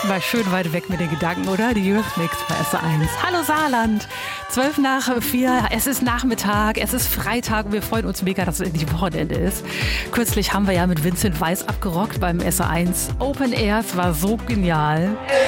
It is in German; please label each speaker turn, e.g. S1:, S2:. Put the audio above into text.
S1: War schön weit weg mit den Gedanken, oder? Die Eurythmics bei SR1. Hallo Saarland, 4:12. Es ist Nachmittag, es ist Freitag und wir freuen uns mega, dass es endlich Wochenende ist. Kürzlich haben wir ja mit Vincent Weiss abgerockt beim SR1 Open Air. Es war so genial.